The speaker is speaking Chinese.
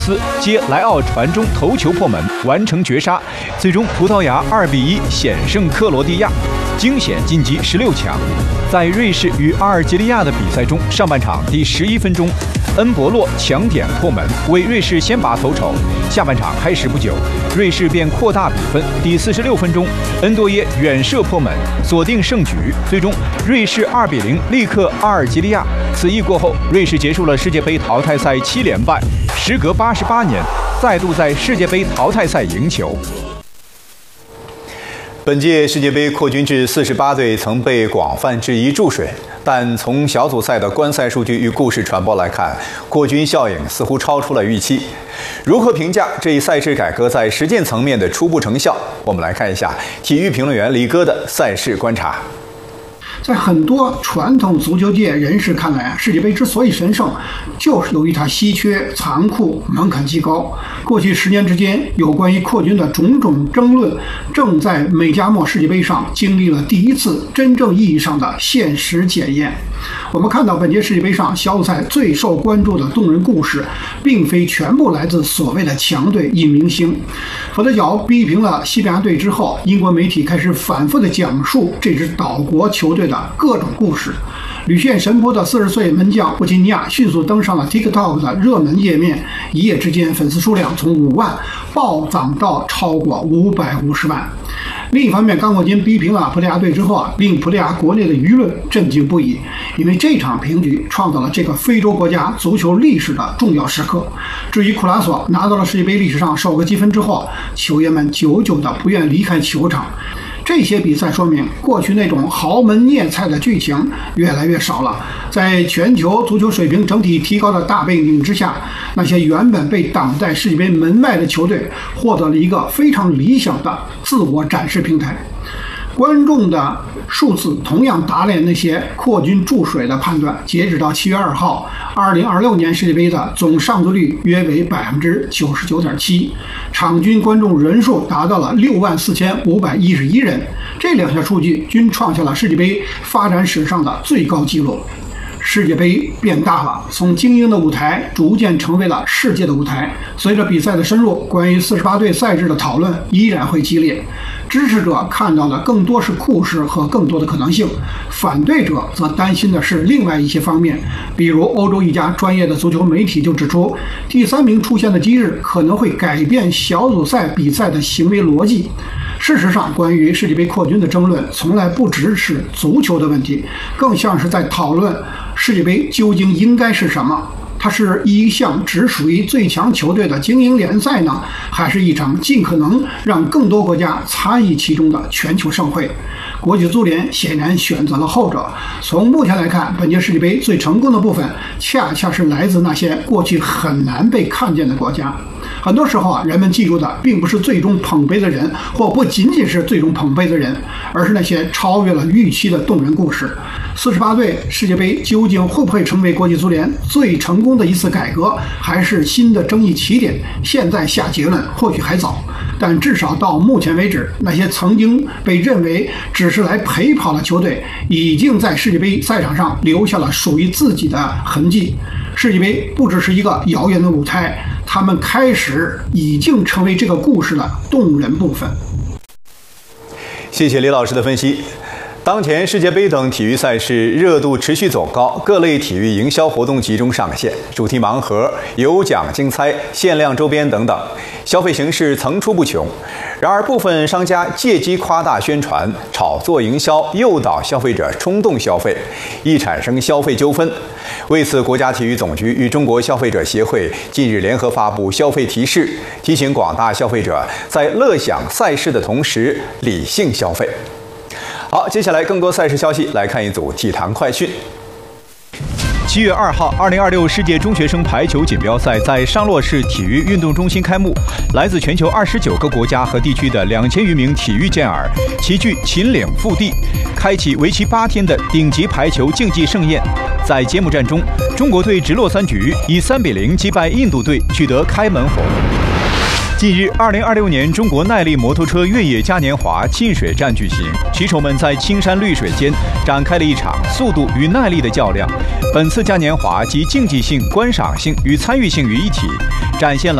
斯接莱奥传中头球破门，完成绝杀，最终葡萄牙2-1险胜克罗地亚，惊险晋级16强。在瑞士与阿尔及利亚的比赛中，上半场第11分钟，恩博洛抢点破门，为瑞士先拔头筹。下半场开始不久，瑞士便扩大比分。第46分钟，恩多耶远射破门，锁定胜局。最终，瑞士2-0力克阿尔及利亚。此役过后，瑞士结束了世界杯淘汰赛7连败，时隔88年，再度在世界杯淘汰赛赢球。本届世界杯扩军至48队曾被广泛质疑注水，但从小组赛的观赛数据与故事传播来看，扩军效应似乎超出了预期。如何评价这一赛事改革在实践层面的初步成效？我们来看一下体育评论员李哥的赛事观察。 在很多传统足球界人士看来，世界杯之所以神圣，就是由于它稀缺、残酷、门槛极高。过去10年之间，有关于扩军的种种争论，正在美加墨世界杯上经历了第一次真正意义上的现实检验。我们看到本届世界杯上小组赛最受关注的动人故事，并非全部来自所谓的强队一明星。佛得角逼平了西班牙队之后，英国媒体开始反复地讲述这支岛国球队的各种故事。屡现神扑的40岁门将布金尼亚迅速登上了 TikTok 的热门页面，一夜之间粉丝数量从5万暴涨到超过550万。另一方面，刚果金逼平了葡萄牙队之后令葡萄牙国内的舆论震惊不已，因为这场平局创造了这个非洲国家足球历史的重要时刻。至于库拉索拿到了世界杯历史上首个积分之后，球员们久久的不愿离开球场。这些比赛说明，过去那种豪门孽菜的剧情越来越少了。在全球足球水平整体提高的大背景之下，那些原本被挡在世界杯门外的球队获得了一个非常理想的自我展示平台。观众的数字同样打脸那些扩军注水的判断。截止到7月2号，2026年世界杯的总上座率约为 99.7%， 场均观众人数达到了64511人，这两项数据均创下了世界杯发展史上的最高纪录。世界杯变大了，从精英的舞台逐渐成为了世界的舞台。随着比赛的深入，关于48队赛制的讨论依然会激烈。支持者看到的更多是故事和更多的可能性，反对者则担心的是另外一些方面。比如，欧洲一家专业的足球媒体就指出，第3名出现的机制可能会改变小组赛比赛的行为逻辑。事实上，关于世界杯扩军的争论从来不只是足球的问题，更像是在讨论世界杯究竟应该是什么。它是一项只属于最强球队的精英联赛呢，还是一场尽可能让更多国家参与其中的全球盛会？国际足联显然选择了后者。从目前来看，本届世界杯最成功的部分恰恰是来自那些过去很难被看见的国家。很多时候人们记住的并不是最终捧杯的人，或不仅仅是最终捧杯的人，而是那些超越了预期的动人故事。48队世界杯究竟会不会成为国际足联最成功的一次改革，还是新的争议起点？现在下结论或许还早，但至少到目前为止，那些曾经被认为只是来陪跑的球队，已经在世界杯赛场上留下了属于自己的痕迹。世界杯不只是一个遥远的舞台，他们已经成为这个故事的动人部分。 谢谢李老师的分析。当前世界杯等体育赛事热度持续走高，各类体育营销活动集中上线，主题盲盒、有奖竞猜、限量周边等等，消费形式层出不穷。然而，部分商家借机夸大宣传、炒作营销，诱导消费者冲动消费，易产生消费纠纷。为此，国家体育总局与中国消费者协会近日联合发布消费提示，提醒广大消费者在乐享赛事的同时理性消费。好，接下来更多赛事消息，来看一组体坛快讯。7月2号，2026世界中学生排球锦标赛在商洛市体育运动中心开幕，来自全球29个国家和地区的2000余名体育健儿齐聚秦岭腹地，开启为期8天的顶级排球竞技盛宴。在揭幕战中，中国队直落3局，以3-0击败印度队，取得开门红。 近日，2026年中国耐力摩托车越野嘉年华沁水站举行，骑手们在青山绿水间展开了一场速度与耐力的较量。本次嘉年华集竞技性、观赏性与参与性于一体，展现了